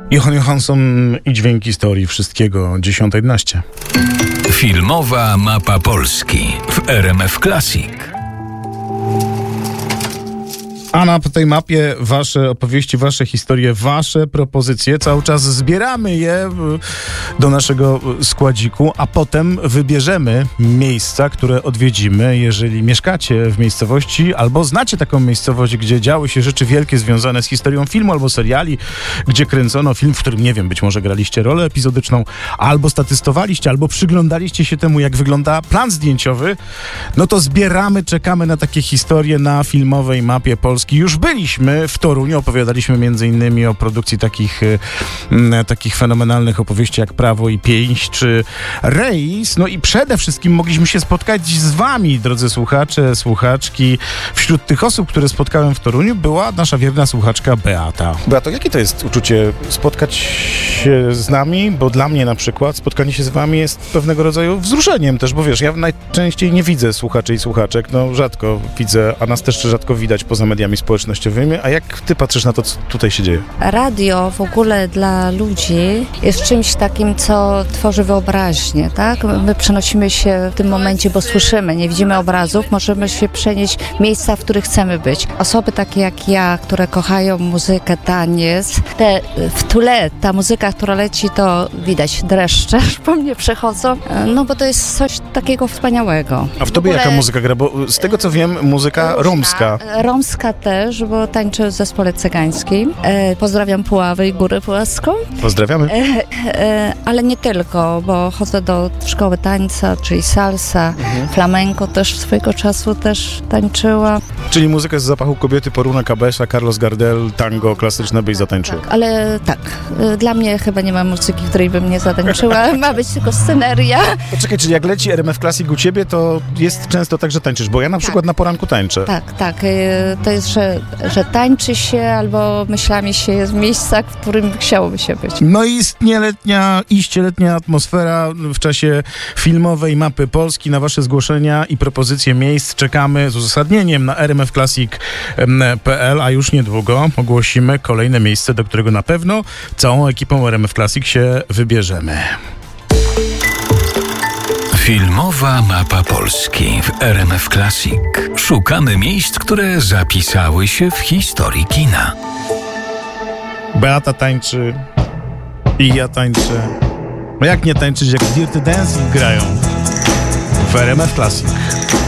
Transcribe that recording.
Johan Johansson i dźwięk historii wszystkiego 10:11. Filmowa mapa Polski w RMF Classic. A na tej mapie wasze opowieści, wasze historie, wasze propozycje. Cały czas zbieramy je do naszego składziku, a potem wybierzemy miejsca, które odwiedzimy. Jeżeli mieszkacie w miejscowości albo znacie taką miejscowość, gdzie działy się rzeczy wielkie związane z historią filmu albo seriali, gdzie kręcono film, w którym, nie wiem, być może graliście rolę epizodyczną, albo statystowaliście, albo przyglądaliście się temu, jak wygląda plan zdjęciowy, no to zbieramy, czekamy na takie historie na filmowej mapie Polski. Już byliśmy w Toruniu, opowiadaliśmy m.in. o produkcji takich fenomenalnych opowieści jak Prawo i Pięść czy Rejs. No i przede wszystkim mogliśmy się spotkać z wami, drodzy słuchacze, słuchaczki. Wśród tych osób, które spotkałem w Toruniu, była nasza wierna słuchaczka Beata. Beato, jakie to jest uczucie spotkać się z nami? Bo dla mnie na przykład spotkanie się z wami jest pewnego rodzaju wzruszeniem też, bo wiesz, ja najczęściej nie widzę słuchaczy i słuchaczek, no rzadko widzę, a nas też rzadko widać poza mediami społecznościowymi. A jak ty patrzysz na to, co tutaj się dzieje? Radio w ogóle dla ludzi jest czymś takim, co tworzy wyobraźnię, tak? My przenosimy się w tym momencie, bo słyszymy, nie widzimy obrazów, możemy się przenieść w miejsca, w których chcemy być. Osoby takie jak ja, które kochają muzykę, taniec, w tle ta muzyka, która leci, to widać dreszcze, po mnie przechodzą, no bo to jest coś takiego wspaniałego. A w tobie jaka muzyka gra? Bo z tego co wiem, muzyka romska. Romska też, bo tańczę w zespole cygańskim. Pozdrawiam Puławę i Górę Puławską. Pozdrawiamy. Ale nie tylko, bo chodzę do szkoły tańca, czyli salsa, flamenco też swojego czasu też tańczyła. Czyli muzyka z zapachu kobiety, Poruna Cabeza, Carlos Gardel, tango klasyczne byś zatańczył. Tak, ale tak, dla mnie chyba nie ma muzyki, której bym nie zatańczyła. Ma być tylko sceneria. Poczekaj, czyli jak leci RMF Classic u ciebie, to jest często tak, że tańczysz, bo ja na przykład na poranku tańczę. Tak. To jest, że tańczy się albo myślami się jest w miejscach, w którym chciałoby się być. No i iście letnia atmosfera w czasie filmowej mapy Polski. Na wasze zgłoszenia i propozycje miejsc czekamy z uzasadnieniem na rmfclassic.pl, a już niedługo ogłosimy kolejne miejsce, do którego na pewno całą ekipą RMF Classic się wybierzemy. Filmowa mapa Polski w RMF Classic. Szukamy miejsc, które zapisały się w historii kina. Beata tańczy i ja tańczę. No jak nie tańczyć, jak Dirty Dancing grają w RMF Classic.